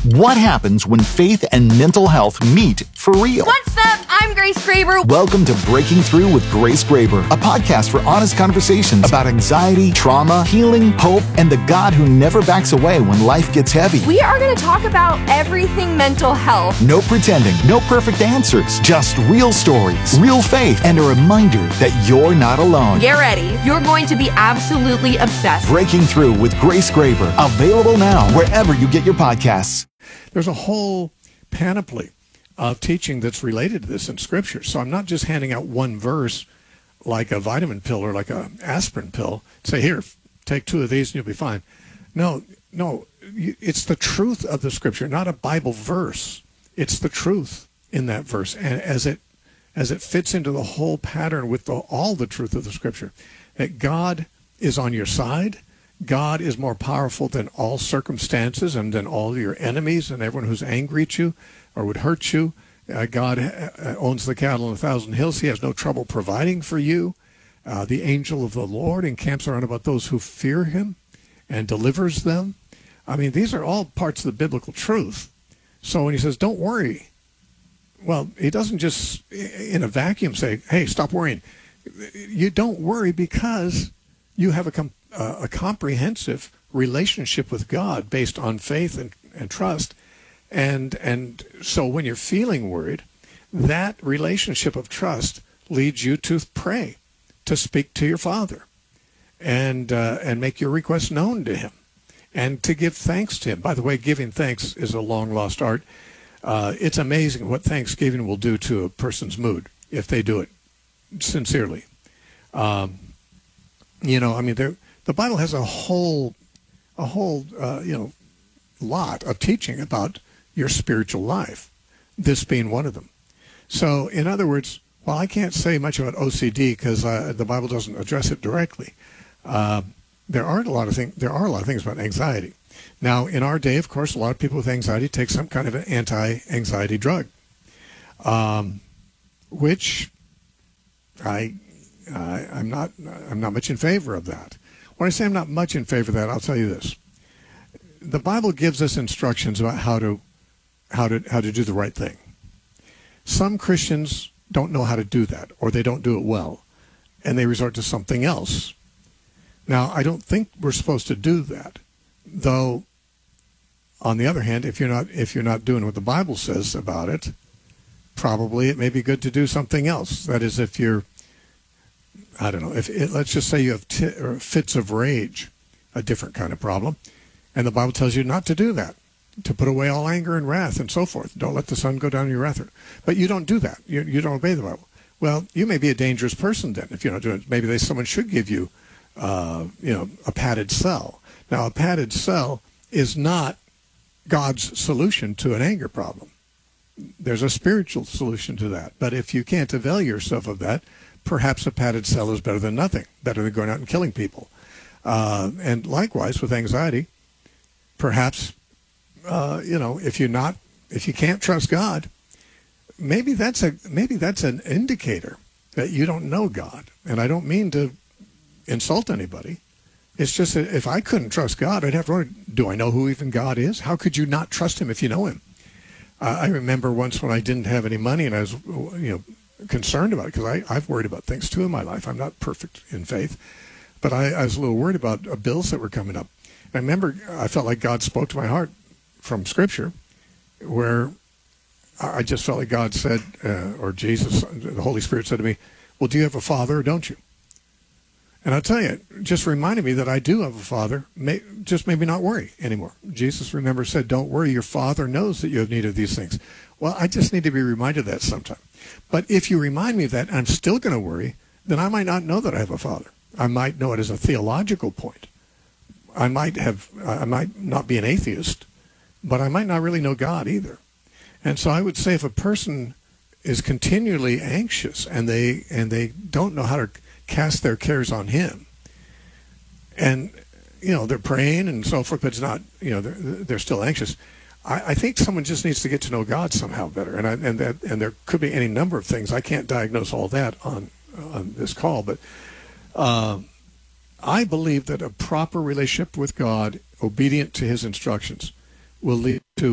What happens when faith and mental health meet for real? What's up? I'm Grace Graber. Welcome to Breaking Through with Grace Graber, a podcast for honest conversations about anxiety, trauma, healing, hope, and the God who never backs away when life gets heavy. We are going to talk about everything mental health. No pretending, no perfect answers, just real stories, real faith, and a reminder that you're not alone. Get ready. You're going to be absolutely obsessed. Breaking Through with Grace Graber, available now wherever you get your podcasts. There's a whole panoply of teaching that's related to this in Scripture. So I'm not just handing out one verse like a vitamin pill or like an aspirin pill. Say, here, take 2 of these and you'll be fine. No, it's the truth of the Scripture, not a Bible verse. It's the truth in that verse, and as it fits into the whole pattern with all the truth of the Scripture, that God is on your side. God is more powerful than all circumstances and than all your enemies and everyone who's angry at you or would hurt you. God owns the cattle on 1,000 hills. He has no trouble providing for you. The angel of the Lord encamps around about those who fear him and delivers them. I mean, these are all parts of the biblical truth. So when he says, don't worry, well, he doesn't just in a vacuum say, hey, stop worrying. You don't worry because you have a comprehensive relationship with God based on faith and trust. And so when you're feeling worried, that relationship of trust leads you to pray, to speak to your Father, and make your requests known to him, and to give thanks to him. By the way, giving thanks is a long-lost art. It's amazing what thanksgiving will do to a person's mood if they do it sincerely. The Bible has a whole lot of teaching about your spiritual life, this being one of them. So, in other words, while I can't say much about OCD because the Bible doesn't address it directly, there are a lot of things about anxiety. Now, in our day, of course, a lot of people with anxiety take some kind of an anti-anxiety drug, which I'm not much in favor of that. When I say I'm not much in favor of that, I'll tell you this: the Bible gives us instructions about how to do the right thing. Some Christians don't know how to do that, or they don't do it well, and they resort to something else. Now, I don't think we're supposed to do that, though. On the other hand, if you're not doing what the Bible says about it, probably it may be good to do something else. That is, if you're, I don't know, let's just say you have fits of rage, a different kind of problem, and the Bible tells you not to do that, to put away all anger and wrath and so forth. Don't let the sun go down your wrath. But you don't do that. You don't obey the Bible. Well, you may be a dangerous person then if you're not doing it. Maybe someone should give you, a padded cell. Now, a padded cell is not God's solution to an anger problem. There's a spiritual solution to that. But if you can't avail yourself of that, perhaps a padded cell is better than nothing, better than going out and killing people. And likewise with anxiety, perhaps, if you can't trust God, maybe that's an indicator that you don't know God. And I don't mean to insult anybody. It's just that if I couldn't trust God, I'd have to wonder, do I know who even God is? How could you not trust him if you know him? I remember once when I didn't have any money and I was, concerned about it, because I've worried about things too in my life. I'm not perfect in faith, but I was a little worried about bills that were coming up. And I remember I felt like God spoke to my heart from Scripture, where I just felt like God said, or Jesus, the Holy Spirit said to me, well, do you have a father or don't you? And I'll tell you, it just reminded me that I do have a father. Just maybe not worry anymore. Jesus, remember, said, don't worry, your Father knows that you have need of these things. Well, I just need to be reminded of that sometime. But if you remind me of that and I'm still going to worry, then I might not know that I have a father. I might know it as a theological point. I might not be an atheist, but I might not really know God either. And so I would say if a person is continually anxious and they don't know how to cast their cares on him, and they're praying and so forth, but it's not, they're still anxious, I think someone just needs to get to know God somehow better, and there could be any number of things. I can't diagnose all that on this call, but I believe that a proper relationship with God, obedient to his instructions, will lead to